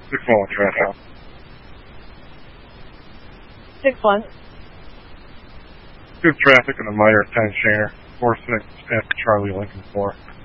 6-1 traffic. 6-1. Good traffic in the Meyer 10 Shaner. 4-6 at Charlie Lincoln 4.